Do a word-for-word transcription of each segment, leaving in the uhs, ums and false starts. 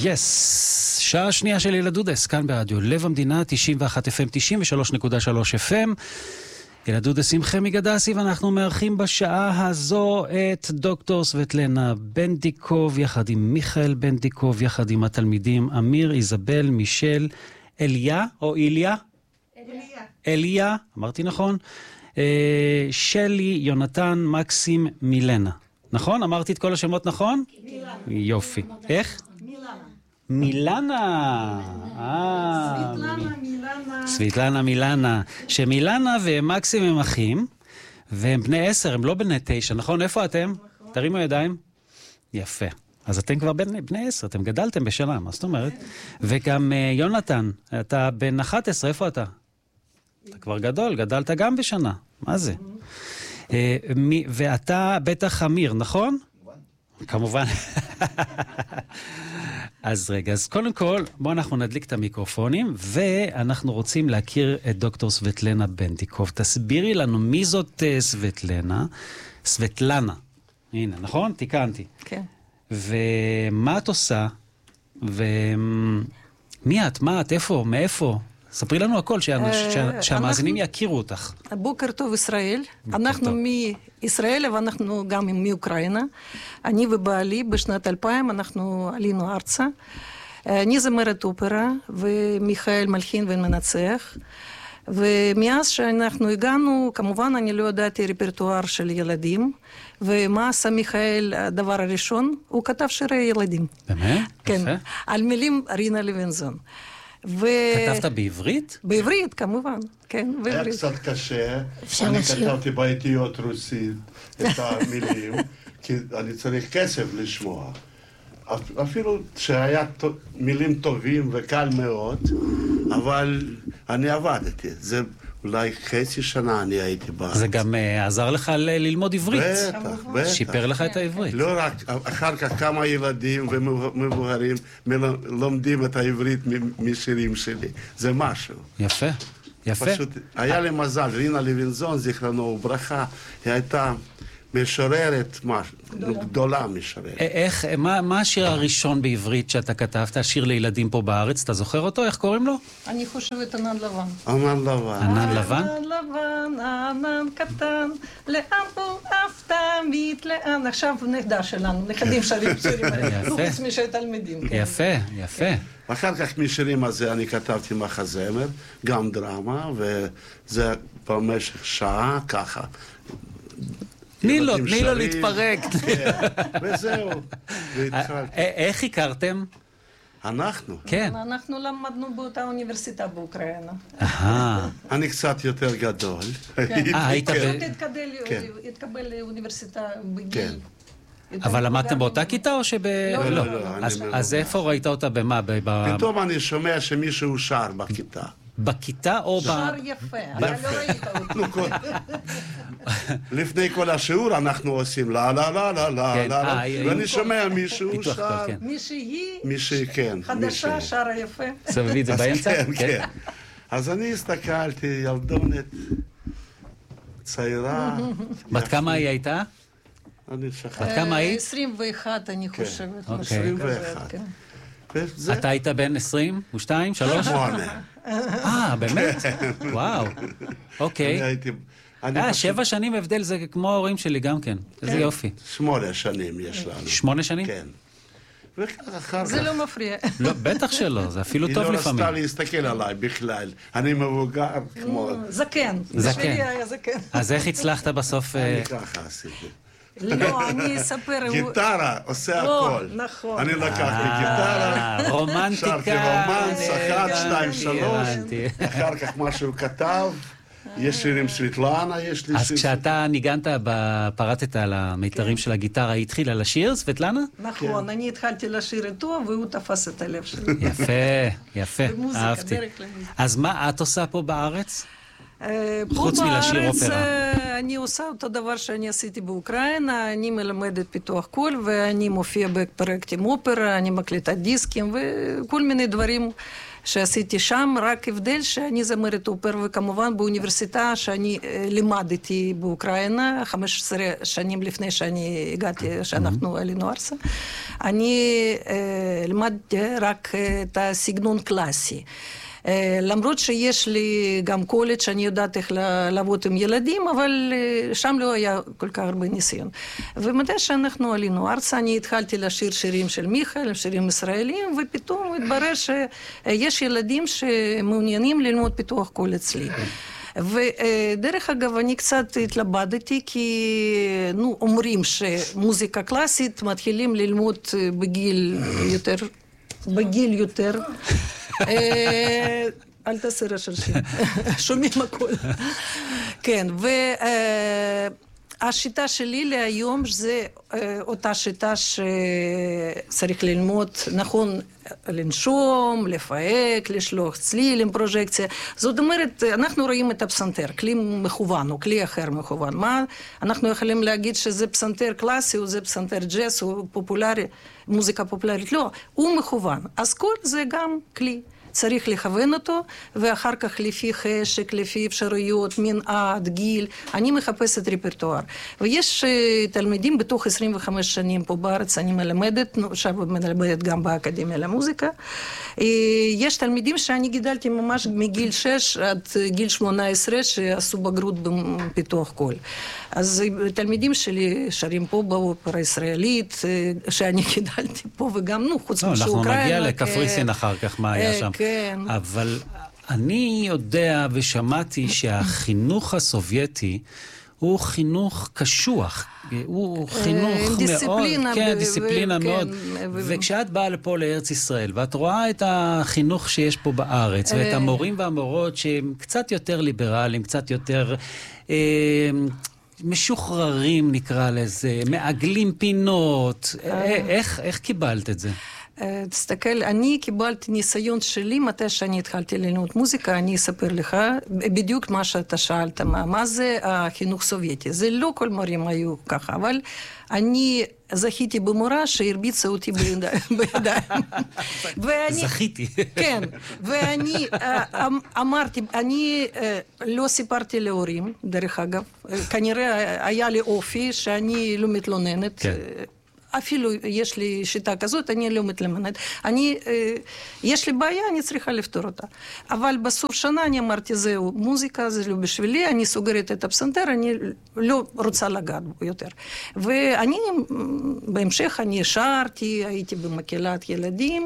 יס, שעה שנייה של ילדודס, כאן ברדיו לב המדינה, תשעים ואחת אף אם, תשעים ושלוש נקודה שלוש אף אם. ילדודס עם חמי גדסי, ואנחנו מארחים בשעה הזו את דוקטור סבטלנה בנדיקוב, יחד עם מיכאל בנדיקוב, יחד עם התלמידים אמיר, איזבל, מישל, אליה או איליה? אליה. אליה, אמרתי נכון. אה, שלי, יונתן, מקסים, מילנה. נכון? אמרתי את כל השמות נכון? מילנה. יופי. איך? מילנה. מילנה. סבטלנה, מילנה. סבטלנה, מילנה. שמילנה ומקסים הם אחים, והם בני עשר, הם לא בני תשע, נכון? איפה אתם? תרימו ידיים. יפה. אז אתם כבר בני, בני עשר, אתם גדלתם בשנה, מה זאת אומרת? וגם uh, יונתן, אתה בן אחת עשרה, איפה אתה? אתה כבר גדול, גדלת גם בשנה. מה זה? Uh, מי, ואתה בטח אמיר, נכון? כמובן. אז רגע, אז קודם כל, בואו אנחנו נדליק את המיקרופונים, ואנחנו רוצים להכיר את דוקטור סבטלנה בנדיקוב. תסבירי לנו מי זאת uh, סבטלנה. סבטלנה. הנה, נכון? תיקנתי. כן. ומה את עושה? ומי את? מה את? איפה? מאיפה? ספרי לנו הכל, שהמאזינים יכירו אותך. בוקר טוב ישראל. אנחנו מישראל, ואנחנו גם מאוקראינה. אני ובעלי בשנת אלפיים, אנחנו עלינו ארצה. אני זמרת אופרה, ומיכאל מלחין ומנצח. ומאז שאנחנו הגענו, כמובן אני לא ידעתי רפרטואר של ילדים, ומה עשה מיכאל, הדבר הראשון, הוא כתב שירי ילדים. באמת? כן, יפה. על מילים רינה לוינזון. ו... כתבת בעברית? בעברית, כמובן, כן, בעברית. היה קצת קשה, אני כתבתי באיטיות רוסית את המילים, כי אני צריך כסף לשמוע. אפילו שהיה מילים טובים וקל מאוד, אבל אני עבדתי. זה אולי חצי שנה אני הייתי בארץ. זה גם uh, עזר לך ל- ללמוד עברית. בטח, בטח. שיפר לך את העברית. לא רק, אחר כך כמה ילדים ומבוגרים לומדים את העברית משירים שלי. זה משהו. יפה, יפה. פשוט, היה לי מזל, רינה לוינזון, זיכרונו וברכה, היא הייתה משוררת, גדולה משוררת. איך, מה, מה השיר הראשון בעברית שאתה כתבת? השיר לילדים פה בארץ, אתה זוכר אותו? איך קוראים לו? אני חושבת ענן לבן. ענן לבן. ענן לבן? ענן לבן, ענן קטן, לאן הוא אף תמיד, לאן. עכשיו נכדה שלנו, נכדים שרים שירים האלה. לא חוץ משי תלמידים. יפה, יפה. אחר כך משירים הזה אני כתבתי מחזמר, גם דרמה, וזה במשך שעה ככה. תני לו, תני לו להתפרק. וזהו. איך הכרתם? אנחנו? כן. אנחנו למדנו באותה אוניברסיטה באוקראינה. אני קצת יותר גדול. אה, היית ב... התקבל לאוניברסיטה בגיל. אבל למדתם באותה כיתה או שב... לא, לא, לא. אז איפה ראית אותה במה? פתאום אני שומע שמישהו שר בכיתה. בכיתה או ב... שר יפה, אבל לא ראית אותי. לפני כל השיעור אנחנו עושים לה לה לה לה לה לה, ואני שומע מישהו שר. מישהי מישהי, כן. חדשה, שרה יפה. סבבי את זה באמצע? כן, כן. אז אני הסתכלתי, ילדונת צעירה. בת כמה היא הייתה? אני שכח. בת כמה היית? עשרים ואחת, אני חושבת. עשרים ואחת. אתה היית בן עשרים ושתיים, שלוש? שמונה. אה, באמת? וואו. אוקיי. אני הייתי... אה, שבע שנים הבדל זה כמו ההורים שלי גם כן. איזה יופי. שמונה שנים יש לנו. שמונה שנים? כן. ואחר זה כך... לא מפריע. לא, בטח שלא, זה אפילו טוב היא לא לפעמים. רצתה להסתכל עליי בכלל. אני מבוגר כמו... זקן. זקן. בשבילי היה זקן. אז איך הצלחת בסוף... אני ככה עשיתי. לא, אני אספר... גיטרה, עושה הכל. נכון. אני לקחתי גיטרה, רומנטיקה. שרתי רומנס, אחת, שתיים, שלוש. הבנתי. אחר כך מה שהוא כתב, יש שירים סבטלנה, יש לי אז שיר... כשאתה ניגנת, פרטת על המיתרים של הגיטרה, היא התחילה לשיר, סבטלנה? נכון, אני התחלתי לשיר איתו, והוא תפס את הלב שלי. יפה, יפה, במוזיקה, אהבתי. דרך למוזיקה. אז מה את עושה פה בארץ? פה חוץ מלשיר בארץ אופרה. אני עושה אותו דבר שאני עשיתי באוקראינה, אני מלמדת פיתוח קול, ואני מופיע בפרויקטים אופרה, אני מקליטה דיסקים, וכל מיני דברים שעשיתי שם, רק הבדל שאני זמרת אופרה, וכמובן באוניברסיטה שאני לימדתי באוקראינה, חמש עשרה שנים לפני שאני הגעתי, שאנחנו עלינו ארצה, אני לימדתי רק את הסגנון קלאסי. למרות שיש לי גם קולג' שאני יודעת איך לעבוד עם ילדים, אבל שם לא היה כל כך הרבה ניסיון. ומתי שאנחנו עלינו ארצה, אני התחלתי לשיר שירים של מיכאל, שירים ישראלים, ופתאום התברר שיש ילדים שמעוניינים ללמוד פיתוח קול אצלי. ודרך אגב, אני קצת התלבטתי, כי נו, אומרים שמוזיקה קלאסית מתחילים ללמוד בגיל יותר, בגיל יותר, אל תעשה רשרשים, שומעים הכל. כן, והשיטה שלי להיום זה אותה שיטה שצריך ללמוד, נכון, לנשום, לפהק, לשלוח צליל עם פרוז'קציה. זאת אומרת, אנחנו רואים את הפסנתר, כלי מכוון או כלי אחר מכוון. מה אנחנו יכולים להגיד שזה פסנתר קלאסי או זה פסנתר ג'אז או פופולרי, מוזיקה פופולרית? לא, הוא מכוון. אז כל זה גם כלי. צריך לכוון אותו, ואחר כך לפי חשק, לפי אפשרויות, מנעד, גיל, אני מחפשת רפרטואר. ויש תלמידים בתוך עשרים וחמש שנים פה בארץ, אני מלמדת, עכשיו מלמדת גם באקדמיה למוזיקה. יש תלמידים שאני גידלתי ממש מגיל שש עד גיל שמונה עשרה, שעשו בגרות בפיתוח קול. אז תלמידים שלי שרים פה באופרה ישראלית, שאני גידלתי פה, וגם, נו, חוץ משאוקראינה. אנחנו נגיע לקפריסין אחר כך, מה היה שם. כן. אבל אני יודע ושמעתי שהחינוך הסובייטי הוא חינוך קשוח, הוא חינוך דיסציפלינה מאוד, כן, דיסציפלינה מאוד, וכשאת באה לפה לארץ ישראל, ואת רואה את החינוך שיש פה בארץ, ואת המורים והמורות שהם קצת יותר ליברליים, קצת יותר משוחררים נקרא לזה, מעגלים פינות, איך, איך קיבלת את זה? תסתכל, אני קיבלתי ניסיון שלי, מתי שאני התחלתי ללמוד מוזיקה, אני אספר לך בדיוק מה שאתה שאלת, מה, מה זה החינוך סובייטי. זה לא כל מורים היו ככה, אבל אני זכיתי במורה שהרביצה אותי בידיים. זכיתי. כן, ואני אמרתי, אני לא סיפרתי להורים, דרך אגב, כנראה היה לי אופי שאני לא מתלוננת, כן. אפילו יש לי שיטה כזאת, אני לא מתלמנת. אני, יש לי בעיה, אני צריכה לפתור אותה. אבל בסוף שנה אני אמרתי, זהו, מוזיקה, זה לא בשבילי, אני סוגרת את הפסנתר, אני לא רוצה לגעת בו יותר. ואני, בהמשך אני שרתי, הייתי במקהלת ילדים,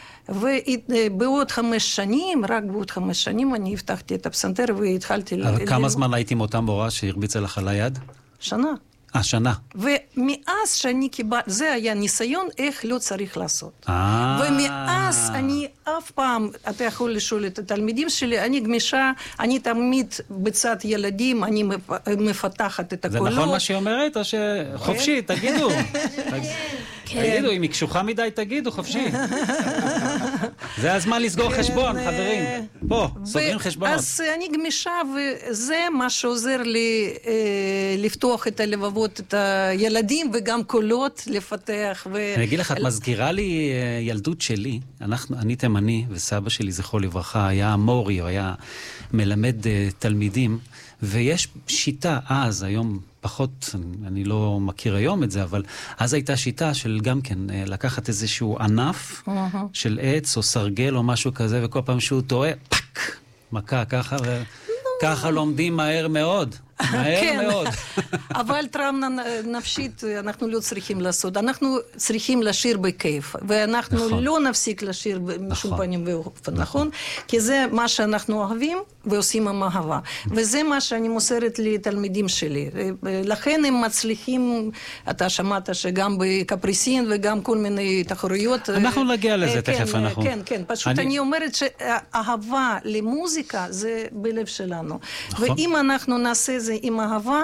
ובעוד חמש שנים, רק בעוד חמש שנים, אני הבטחתי את הפסנתר והתחלתי... אבל כמה זמן הייתי עם אותה מורה שהרביצה לך על היד? שנה. השנה. ומאז שאני קיבלתי, זה היה ניסיון איך לא צריך לעשות. אה. ומאז אני אף פעם, אתה יכול לשאול את התלמידים שלי, אני גמישה, אני תמיד בצד ילדים, אני מפתחת את הקולות. זה נכון מה שהיא אומרת, או שחופשי, תגידו. תגידו, אם היא קשוחה מדי, תגידו, חופשי. זה הזמן לסגור חשבון, חברים. פה, סוגרים חשבונות. אז אני גמישה, וזה מה שעוזר לי לפתוח את הלבבות, את הילדים, וגם קולות לפתח. אני אגיד לך, את מזכירה לי ילדות שלי, אני תימני, וסבא שלי, זכרו לברכה, היה מורי, הוא היה מלמד תלמידים, ויש שיטה אז, היום פחות, אני לא מכיר היום את זה, אבל אז הייתה שיטה של גם כן לקחת איזשהו ענף של עץ או סרגל או משהו כזה, וכל פעם שהוא טועה, פק, מכה ככה, וככה לומדים מהר מאוד. מהר מאוד. אבל טראומה נפשית אנחנו לא צריכים לעשות. אנחנו צריכים לשיר בכיף, ואנחנו לא נפסיק לשיר בשום פנים ואופן, נכון? כי זה מה שאנחנו אוהבים ועושים עם אהבה. וזה מה שאני מוסרת לתלמידים שלי. לכן הם מצליחים, אתה שמעת שגם בקפריסין וגם כל מיני תחרויות. אנחנו נגיע לזה תכף אנחנו. כן, כן. פשוט אני אומרת שאהבה למוזיקה זה בלב שלנו. ואם אנחנו נעשה זה עם אהבה,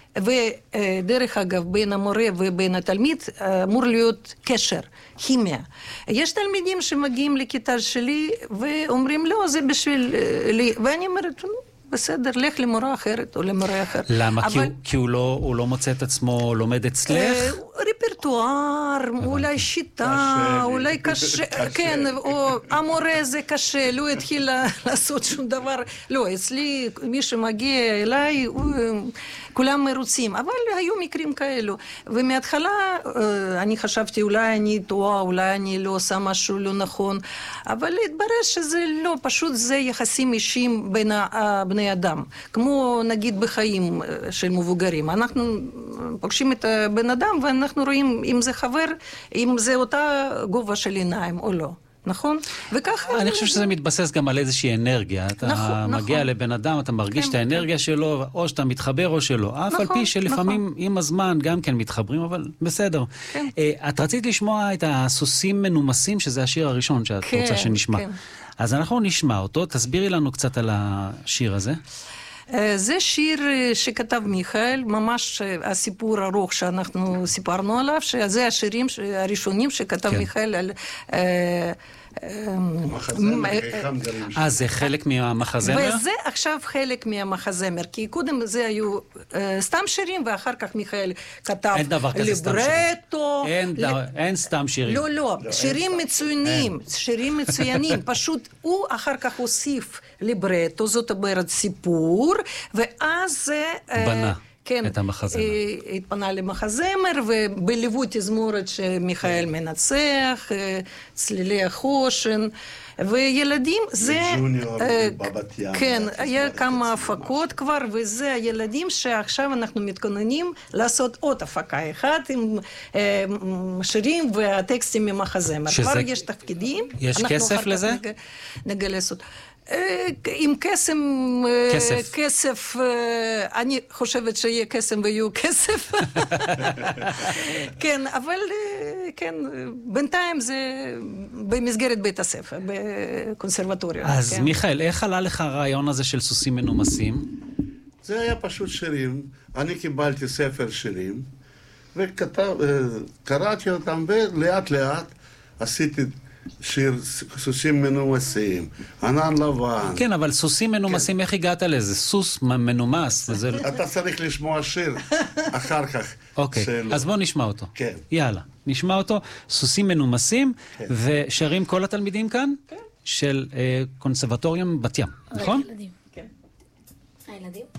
ודרך אגב, בין המורה ובין התלמיד, אמור להיות קשר, כימיה. יש תלמידים שמגיעים לכיתה שלי, ואומרים, לא, זה בשביל לי. ואני אומרת, בסדר, לך למורה אחרת או למורה אחר. למה? אבל... כי, הוא, כי הוא, לא, הוא לא מוצא את עצמו לומד אצלך? רפרטואר, אולי שיטה, אולי קשה, כן, או המורה זה קשה, לא התחיל לעשות שום דבר. לא, אצלי, מי שמגיע אליי, כולם מרוצים, אבל היו מקרים כאלו. ומההתחלה אני חשבתי, אולי אני טועה, אולי אני לא עושה משהו לא נכון, אבל התברר שזה לא, פשוט זה יחסים אישיים בין בני אדם. כמו נגיד בחיים של מבוגרים. אנחנו פוגשים את הבן אדם ואנחנו רואים אם זה חבר, אם זה אותה גובה של עיניים או לא. נכון? וככה... אני חושב שזה מתבסס גם על איזושהי אנרגיה. אתה מגיע לבן אדם, אתה מרגיש את האנרגיה שלו, או שאתה מתחבר או שלא. אף על פי שלפעמים עם הזמן גם כן מתחברים, אבל בסדר. את רצית לשמוע את הסוסים מנומסים, שזה השיר הראשון שאת רוצה שנשמע. אז אנחנו נשמע אותו. תסבירי לנו קצת על השיר הזה. זה שיר שכתב מיכאל, ממש הסיפור ארוך שאנחנו סיפרנו עליו, שזה השירים הראשונים שכתב מיכאל על... אה, זה חלק מהמחזמר? וזה עכשיו חלק מהמחזמר, כי קודם זה היו סתם שירים, ואחר כך מיכאל כתב ליברטו. אין סתם שירים. לא, לא, שירים מצוינים, שירים מצוינים, פשוט הוא אחר כך הוסיף ליברטו, זאת אומרת סיפור, ואז זה... בנה. כן, את המחזמר. התפנה למחזמר, ובליווי תזמורת שמיכאל מנצח, צלילי החושן, וילדים זה... ג'וניור, בבת ים. כן, היה כמה הפקות כבר, וזה הילדים שעכשיו אנחנו מתכוננים לעשות עוד הפקה אחת, עם שירים והטקסטים ממחזמר. כבר יש תפקידים. יש כסף לזה? נגלס עוד. עם קסם, כסף. כסף, אני חושבת שיהיה קסם ויהיו כסף. כן, אבל כן, בינתיים זה במסגרת בית הספר, בקונסרבטוריה. אז כן. מיכאל, איך עלה לך הרעיון הזה של סוסים מנומסים? זה היה פשוט שירים. אני קיבלתי ספר שירים, וקראתי אותם, ולאט לאט עשיתי... שיר סוסים מנומסים, ענן לבן. כן, אבל סוסים מנומסים, איך הגעת לזה? סוס מנומס. אתה צריך לשמוע שיר אחר כך. אוקיי, אז בוא נשמע אותו. כן. יאללה, נשמע אותו. סוסים מנומסים, ושרים כל התלמידים כאן של קונסרבטוריום בת ים, נכון? הילדים. כן. הילדים.